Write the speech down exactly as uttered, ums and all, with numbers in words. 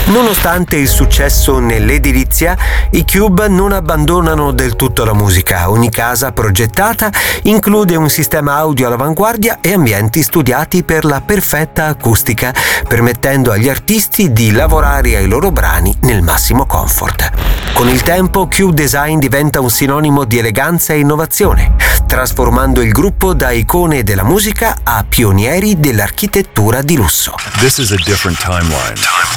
Nonostante il successo nell'edilizia, i Cube non abbandonano del tutto la musica. Ogni casa progettata include un sistema audio all'avanguardia e ambienti studiati per la perfetta acustica, permettendo agli artisti di lavorare ai loro brani nel massimo comfort. Con il tempo, Cube Design diventa un sinonimo di eleganza e innovazione, trasformando il gruppo da icone della musica a pionieri dell'architettura di lusso. This is a different timeline.